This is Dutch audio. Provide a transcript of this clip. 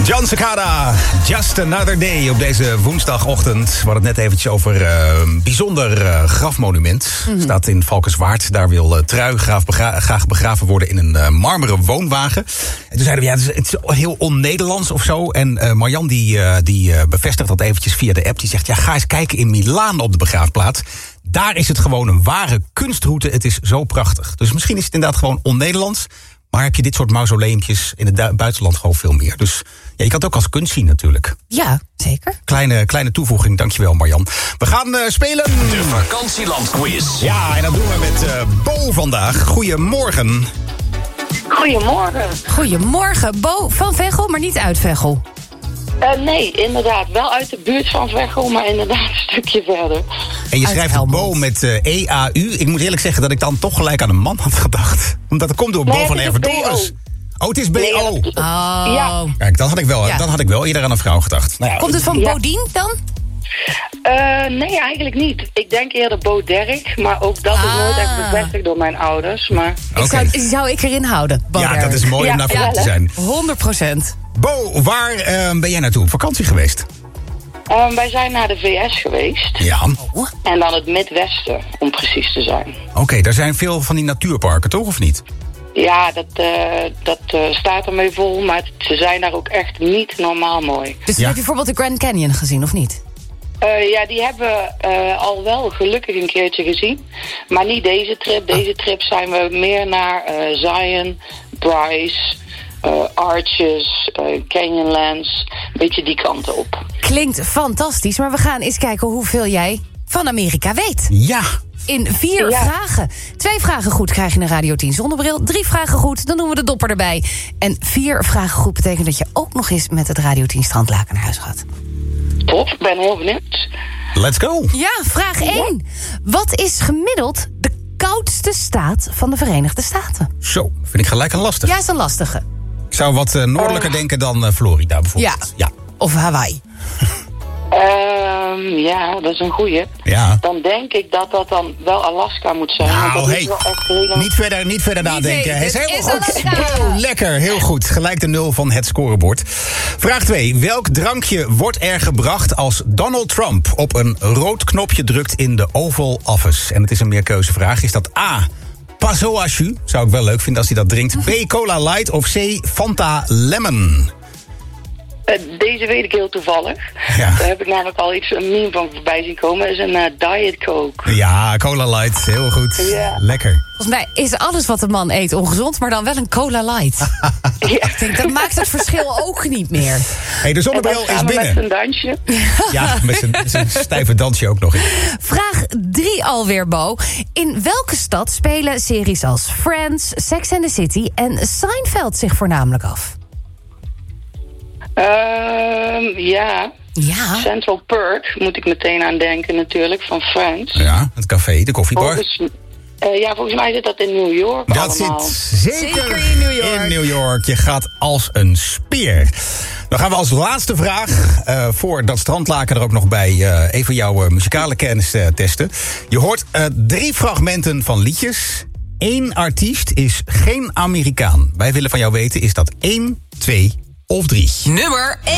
Jon Secada, Just Another Day op deze woensdagochtend. We hadden het net eventjes over een bijzonder grafmonument. Staat in Valkenswaard. Daar wil Trui graag begraven worden in een marmeren woonwagen. En toen zeiden we, het is heel on-Nederlands of zo. En Marjan die bevestigt dat eventjes via de app. Die zegt, ga eens kijken in Milaan op de begraafplaats. Daar is het gewoon een ware kunstroute. Het is zo prachtig. Dus misschien is het inderdaad gewoon on-Nederlands. Maar heb je dit soort mausoleumpjes in het buitenland gewoon veel meer. Dus je kan het ook als kunst zien natuurlijk. Ja, zeker. Kleine toevoeging, dankjewel Marjan. We gaan spelen... De Vakantieland-quiz. Ja, en dat doen we met Bo vandaag. Goedemorgen. Goedemorgen. Goedemorgen. Bo van Veghel, maar niet uit Veghel. Nee, inderdaad. Wel uit de buurt van Veghel, maar inderdaad een stukje verder. En je Uit schrijft Helmond. Bo met E-A-U. Ik moet eerlijk zeggen dat ik dan toch gelijk aan een man had gedacht. Omdat het komt door Bo van Hervedorens. Oh, het is B-O. Nee, Ja. Kijk, dan had ik wel eerder aan een vrouw gedacht. Nou ja, Komt het van Ja. Bodien dan? Nee, eigenlijk niet. Ik denk eerder Bo Derk, maar ook dat is nooit echt bevestigd door mijn ouders. Maar... Oké. Zou ik erin houden, Bo Ja, Derk. dat is mooi om daarvoor te zijn. 100%. Bo, waar ben jij naartoe op vakantie geweest? wij zijn naar de VS geweest. Ja. En dan het Midwesten, om precies te zijn. Oké, daar zijn veel van die natuurparken, toch? Of niet? Ja, dat staat ermee vol, maar ze zijn daar ook echt niet normaal mooi. Dus Ja. heb je bijvoorbeeld de Grand Canyon gezien, of niet? Ja, die hebben al wel gelukkig een keertje gezien. Maar niet deze trip. Deze trip zijn we meer naar Zion, Bryce, Arches, Canyonlands. Een beetje die kant op. Klinkt fantastisch, maar we gaan eens kijken hoeveel jij van Amerika weet. Ja. In 4 Ja. vragen. 2 vragen goed krijg je een Radio 10 zonnebril. 3 vragen goed, dan doen we de dopper erbij. En 4 vragen goed betekent dat je ook nog eens met het Radio 10 strandlaken naar huis gaat. Top, ik ben heel benieuwd. Let's go. Ja, vraag 1. Wat is gemiddeld de koudste staat van de Verenigde Staten? Zo, vind ik gelijk een lastig. Ja, is een lastige. Ik zou wat noordelijker denken dan Florida bijvoorbeeld. Ja. Of Hawaii. Ja, dat is een goeie. Ja. Dan denk ik dat dat dan wel Alaska moet zijn. want Nou, dat is wel echt heel... niet verder nadenken. weten, Hij is het helemaal is goed. Alaska. Oh, lekker, heel goed. Gelijk de 0 van het scorebord. Vraag 2. Welk drankje wordt er gebracht als Donald Trump op een rood knopje drukt in de Oval Office? En het is een meerkeuzevraag. Is dat A, Passoa Jus? Zou ik wel leuk vinden als hij dat drinkt. B, Cola Light of C, Fanta Lemon? Deze weet ik heel toevallig. Ja. Daar heb ik namelijk al iets een meme van voorbij zien komen. Dat is een Diet Coke. Ja, Cola Light. Heel goed. Ja. Lekker. Volgens mij is alles wat de man eet ongezond, maar dan wel een Cola Light. Ja. Ik denk, dat maakt het verschil ook niet meer. Hey, de En dan zonnebril is gaan we met binnen. een dansje. Ja, met zijn stijve dansje ook nog in. Vraag 3 alweer, Bo. In welke stad spelen series als Friends, Sex and the City en Seinfeld zich voornamelijk af? Ja. Ja. Central Perk moet ik meteen aan denken natuurlijk, van Friends. Ja, het café, de koffiebar. Volgens mij zit dat in New York Dat allemaal. zit zeker in New York. in New York. Je gaat als een speer. Dan gaan we als laatste vraag, voor dat strandlaken er ook nog bij, even jouw muzikale kennis testen. Je hoort 3 fragmenten van liedjes. 1 artiest is geen Amerikaan. Wij willen van jou weten, is dat 1, 2 of 3? Nummer 1.